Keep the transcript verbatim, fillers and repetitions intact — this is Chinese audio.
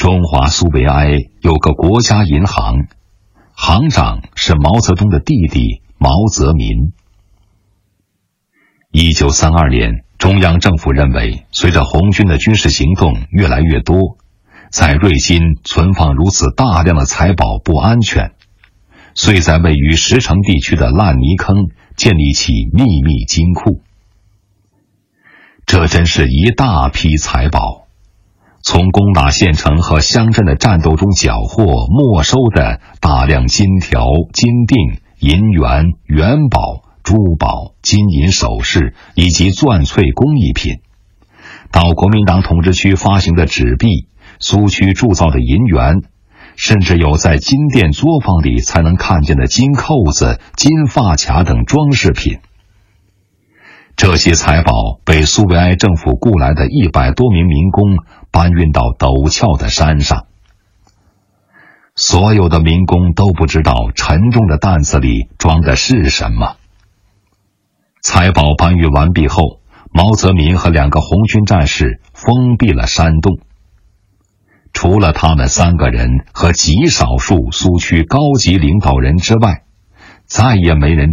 中华苏维埃有个国家银行，行长是毛泽东的弟弟毛泽民。一九三二年，中央政府认为，随着红军的军事行动越来越多，在瑞金存放如此大量的财宝不安全，遂在位于石城地区的烂泥坑建立起秘密金库。这真是一大批财宝，从攻打县城和乡镇的战斗中缴获没收的大量金条、金锭、银元、元宝、珠宝、金银首饰以及钻翠工艺品，到国民党统治区发行的纸币、苏区铸造的银元，甚至有在金店作坊里才能看见的金扣子、金发卡等装饰品。这些财宝被苏维埃政府雇来的一百多名民工搬运到陡峭的山上。所有的民工都不知道沉重的担子里装的是什么。财宝搬运完毕后，毛泽民和两个红军战士封闭了山洞。除了他们三个人和极少数苏区高级领导人之外，再也没人